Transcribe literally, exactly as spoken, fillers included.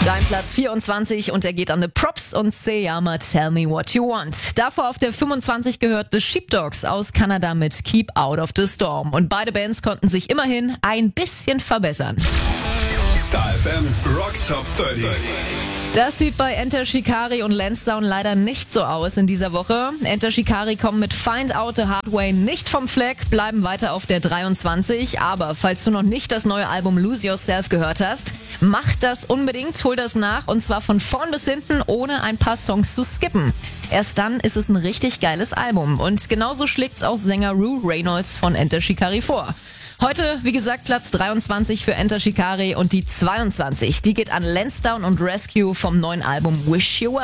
Dein Platz vierundzwanzig und er geht an The Props und Seyama Tell Me What You Want. Davor auf der fünfundzwanzig gehört The Sheepdogs aus Kanada mit Keep Out of the Storm. Und beide Bands konnten sich immerhin ein bisschen verbessern. Star F M Rock Top dreißig. Das sieht bei Enter Shikari und Lansdowne leider nicht so aus in dieser Woche. Enter Shikari kommen mit Find Out the Hard Way nicht vom Fleck, bleiben weiter auf der dreiundzwanzig. Aber falls du noch nicht das neue Album Lose Yourself gehört hast, mach das unbedingt, hol das nach und zwar von vorn bis hinten, ohne ein paar Songs zu skippen. Erst dann ist es ein richtig geiles Album und genauso schlägt's auch Sänger Rue Reynolds von Enter Shikari vor. Heute, wie gesagt, Platz dreiundzwanzig für Enter Shikari und die zweiundzwanzig, die geht an Lansdowne und Rescue vom neuen Album Wish You Well.